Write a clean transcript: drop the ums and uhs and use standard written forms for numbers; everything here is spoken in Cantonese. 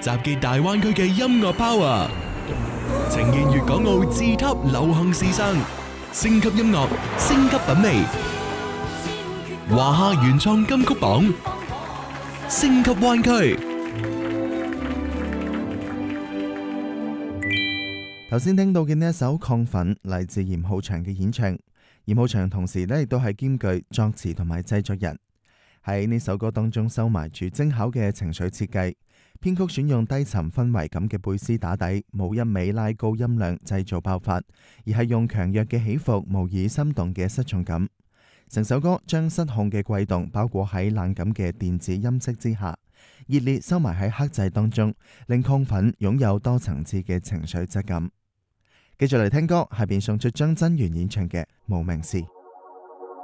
集結大灣區嘅音樂 power，呈現粵港澳自級流行時尚，升級音樂，升級品味，華夏原創金曲榜，升級灣區。 頭先聽到嘅呢一首《亢奮》嚟自嚴浩翔嘅演唱，嚴浩翔同時亦都係兼具作詞同埋製作人。喺呢首歌當中收埋住精巧嘅情緒設計，編曲選用低沉氛圍感嘅貝斯打底，冇一味拉高音量製造爆發，而係用強弱嘅起伏模擬心動嘅失重感。成首歌將失控嘅悸動包裹喺冷感嘅電子音色之下，熱烈收埋喺克制當中，令亢奮擁有多層次嘅情緒質感。繼續嚟聽歌，下邊送出張真源演唱嘅《無名氏》。